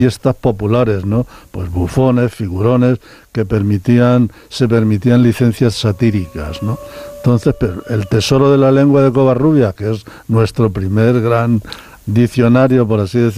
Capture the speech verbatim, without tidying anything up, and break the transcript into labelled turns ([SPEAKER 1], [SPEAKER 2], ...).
[SPEAKER 1] fiestas populares, ¿no? Pues bufones, figurones, que permitían, se permitían licencias satíricas, ¿no? Entonces, pero el tesoro de la lengua de Covarrubias, que es nuestro primer gran diccionario, por así decirlo,